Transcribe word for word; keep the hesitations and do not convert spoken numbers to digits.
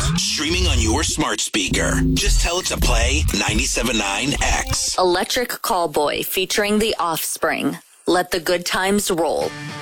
streaming on your smart speaker. Just tell it to play ninety-seven point nine X. Electric Callboy featuring The Offspring. Let the good times roll.